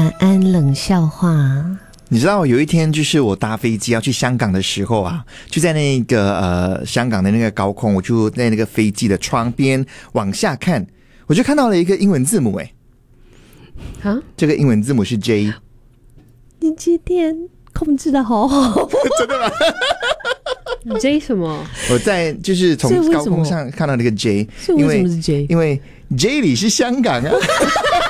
晚安冷笑话。 你知道有一天就是我搭飞机要去香港的时候啊，就在那个香港的那个高空，我就在那个飞机的窗边往下看，我就看到了一个英文字母这个英文字母是 J。 你今天控制的好好真的吗 ？J 什么？ 我在就是从高空上看到那个 J， 所以为什么是 J？ 因为 J 里是香港啊